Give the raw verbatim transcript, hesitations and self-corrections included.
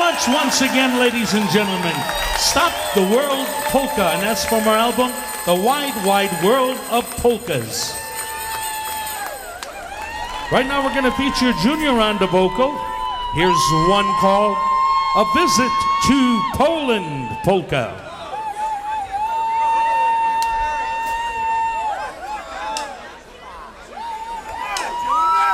much once again, ladies and gentlemen. Stop the World Polka, and that's from our album, The Wide, Wide World of Polkas. Right now we're going to feature Junior on the vocal. Here's one called A Visit to Poland Polka.